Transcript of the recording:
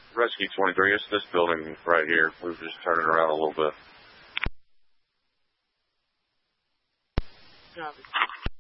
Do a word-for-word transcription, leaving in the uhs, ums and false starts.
Rescue twenty-three, it's this building right here. We're just turning around a little bit. Copy.